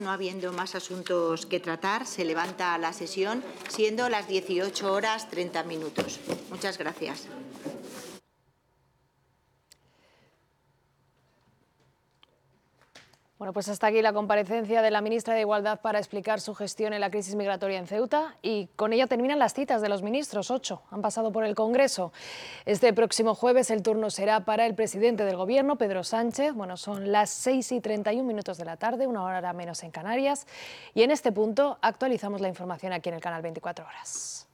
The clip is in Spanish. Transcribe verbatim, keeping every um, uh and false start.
No habiendo más asuntos que tratar, se levanta la sesión, siendo las dieciocho horas treinta minutos. Muchas gracias. Bueno, pues hasta aquí la comparecencia de la ministra de Igualdad para explicar su gestión en la crisis migratoria en Ceuta, y con ella terminan las citas de los ministros. Ocho han pasado por el Congreso. Este próximo jueves el turno será para el presidente del Gobierno, Pedro Sánchez. Bueno, son las seis y treinta y un minutos de la tarde, una hora menos en Canarias, y en este punto actualizamos la información aquí en el canal veinticuatro horas.